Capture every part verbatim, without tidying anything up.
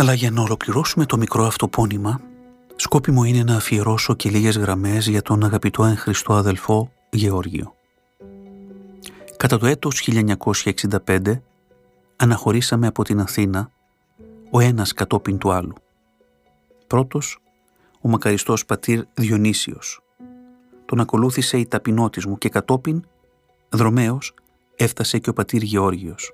Αλλά για να ολοκληρώσουμε το μικρό αυτό πόνημα, σκόπιμο είναι να αφιερώσω και λίγες γραμμές για τον αγαπητό εν Χριστώ αδελφό Γεώργιο. Κατά το έτος χίλια εννιακόσια εξήντα πέντε αναχωρήσαμε από την Αθήνα ο ένας κατόπιν του άλλου. Πρώτος, ο μακαριστός πατήρ Διονύσιος. Τον ακολούθησε η ταπεινότης μου και κατόπιν, δρομέως, έφτασε και ο πατήρ Γεώργιος.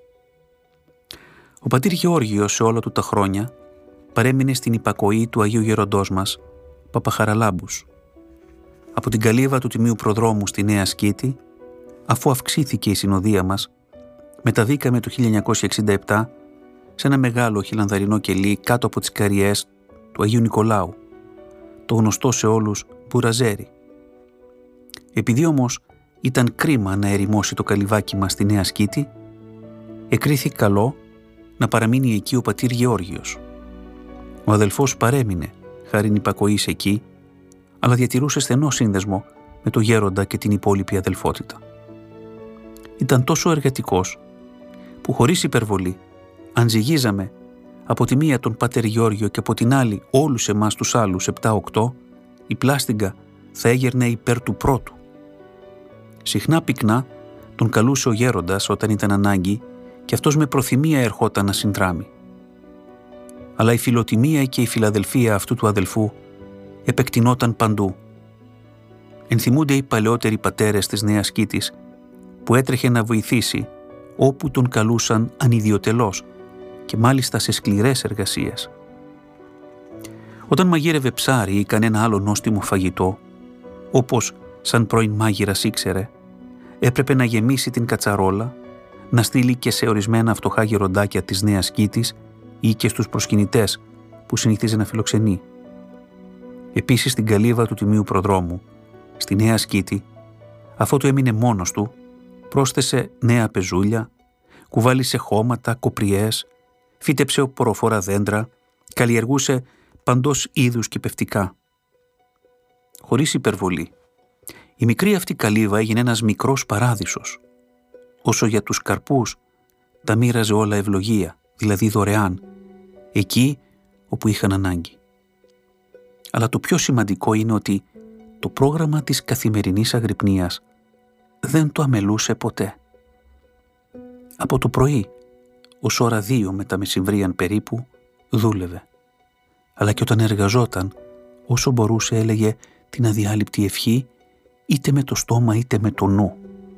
Ο πατήρ Γεώργιος σε όλα του τα χρόνια παρέμεινε στην υπακοή του Αγίου Γεροντός μας, Παπαχαραλάμπους. Από την καλύβα του Τιμίου Προδρόμου στη Νέα Σκήτη, αφού αυξήθηκε η συνοδεία μας, μεταβήκαμε το χίλια εννιακόσια εξήντα επτά σε ένα μεγάλο χιλανδαρινό κελί κάτω από τις καριές του Αγίου Νικολάου, το γνωστό σε όλους Μπουραζέρι. Επειδή όμως ήταν κρίμα να ερημώσει το καλυβάκι μας στη Νέα Σκήτη, εκρίθη καλό να παραμείνει εκεί ο πατήρ Γεώργιος. Ο αδελφός παρέμεινε χάριν υπακοής εκεί, αλλά διατηρούσε στενό σύνδεσμο με το γέροντα και την υπόλοιπη αδελφότητα. Ήταν τόσο εργατικός που χωρίς υπερβολή, αν ζυγίζαμε από τη μία τον πατέρ Γεώργιο και από την άλλη όλους εμάς τους άλλους επτά οκτώ, η πλάστιγκα θα έγερνε υπέρ του πρώτου. Συχνά πυκνά τον καλούσε ο γέροντας όταν ήταν ανάγκη και αυτός με προθυμία ερχόταν να συνδράμει. Αλλά η φιλοτιμία και η φιλαδελφία αυτού του αδελφού επεκτηνόταν παντού. Ενθυμούνται οι παλαιότεροι πατέρες της Νέας Σκήτης που έτρεχε να βοηθήσει όπου τον καλούσαν ανιδιοτελώς και μάλιστα σε σκληρές εργασίες. Όταν μαγείρευε ψάρι ή κανένα άλλο νόστιμο φαγητό, όπως σαν πρώην μάγειρας ήξερε, έπρεπε να γεμίσει την κατσαρόλα, να στείλει και σε ορισμένα φτωχά γεροντάκια της Νέας Σκήτης ή και στους προσκυνητές που συνηθίζε να φιλοξενεί. Επίσης στην καλύβα του Τιμίου Προδρόμου, στη Νέα Σκήτη, αφού του έμεινε μόνος του, πρόσθεσε νέα πεζούλια, κουβάλισε χώματα, κοπριές, φύτεψε οποροφόρα δέντρα, καλλιεργούσε παντός είδους κυπευτικά. Χωρίς υπερβολή, η μικρή αυτή καλύβα έγινε ένας μικρός παράδεισος. Όσο για τους καρπούς, τα μοίραζε όλα ευλογία, δηλαδή δωρεάν, εκεί όπου είχαν ανάγκη. Αλλά το πιο σημαντικό είναι ότι το πρόγραμμα της καθημερινής αγρυπνίας δεν το αμελούσε ποτέ. Από το πρωί, ως ώρα δύο μετά μεσημβρίαν περίπου, δούλευε. Αλλά και όταν εργαζόταν, όσο μπορούσε έλεγε την αδιάλειπτη ευχή, είτε με το στόμα είτε με το νου.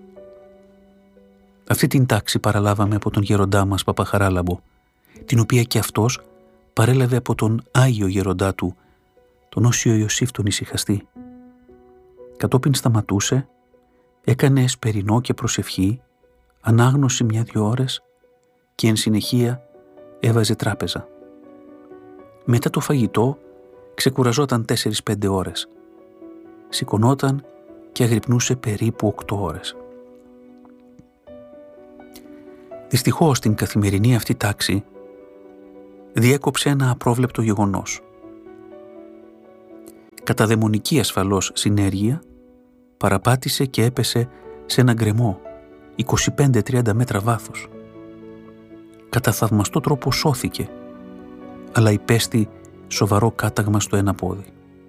Αυτή την τάξη παραλάβαμε από τον γεροντά μας Παπαχαράλαμπο, την οποία και αυτός παρέλαβε από τον Άγιο γεροντά του, τον Όσιο Ιωσήφ τον Ησυχαστή. Κατόπιν σταματούσε, έκανε εσπερινό και προσευχή, ανάγνωση μια-δυο ώρες και εν συνεχεία έβαζε τράπεζα. Μετά το φαγητό ξεκουραζόταν τέσσερις πέντε ώρες. Σηκωνόταν και αγρυπνούσε περίπου οκτώ ώρες. Δυστυχώς την καθημερινή αυτή τάξη διέκοψε ένα απρόβλεπτο γεγονός. Κατά δαιμονική ασφαλώς συνέργεια παραπάτησε και έπεσε σε ένα γκρεμό είκοσι πέντε με τριάντα μέτρα βάθος. Κατά θαυμαστό τρόπο σώθηκε, αλλά υπέστη σοβαρό κάταγμα στο ένα πόδι.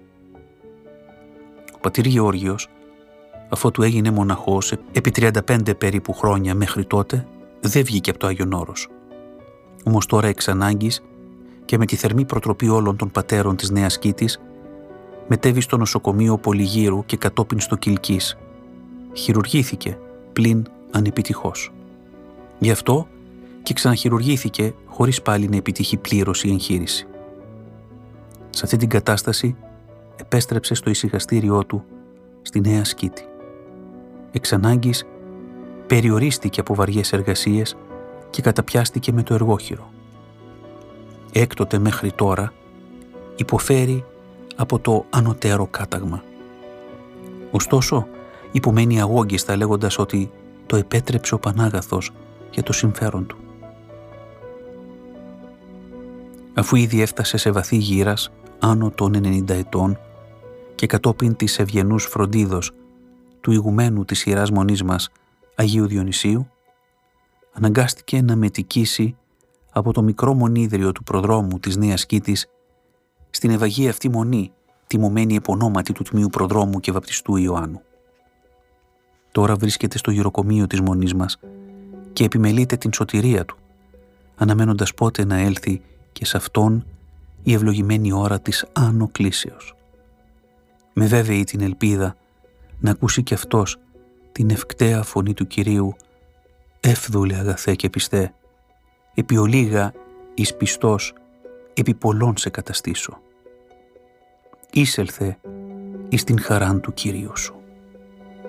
Ο πατήρ Γεώργιος, αφού του έγινε μοναχός επί τριάντα πέντε περίπου χρόνια μέχρι τότε, δεν βγήκε από το Άγιον Όρος. Όμως τώρα εξ ανάγκης και με τη θερμή προτροπή όλων των πατέρων της Νέας Σκήτης, μετέβη στο νοσοκομείο Πολυγύρου και κατόπιν στο Κιλκής. Χειρουργήθηκε, πλην ανεπιτυχώς. Γι' αυτό και ξαναχειρουργήθηκε χωρίς πάλι να επιτύχει πλήρως η εγχείρηση. Σε αυτή την κατάσταση επέστρεψε στο ησυχαστήριό του στη Νέα Σκήτη. Εξ ανάγκης περιορίστηκε από βαριές εργασίες και καταπιάστηκε με το εργόχειρο. Έκτοτε μέχρι τώρα υποφέρει από το ανωτέρω κάταγμα. Ωστόσο, υπομένει αγόγγιστα λέγοντας ότι το επέτρεψε ο Πανάγαθος για το συμφέρον του. Αφού ήδη έφτασε σε βαθύ γύρας, άνω των ενενήντα ετών και κατόπιν της ευγενούς φροντίδος του ηγουμένου της Ιεράς Μονής μας Αγίου Διονυσίου, αναγκάστηκε να μετικήσει από το μικρό μονίδριο του προδρόμου της Νέας Κήτης στην ευαγία αυτή μονή, τιμωμένη επωνόματι του Τμείου Προδρόμου και Βαπτιστού Ιωάννου. Τώρα βρίσκεται στο γυροκομείο της μονής μας και επιμελείται την σωτηρία του, αναμένοντας πότε να έλθει και σε αυτόν η ευλογημένη ώρα της άνω κλήσεως. Με βέβαιη την ελπίδα να ακούσει κι αυτός την ευκταία φωνή του Κυρίου «Εύδουλε αγαθέ και πιστέ, επί ολίγα εις πιστός, επί πολλών σε καταστήσω. Είσελθε εις την χαράν του Κυρίου σου».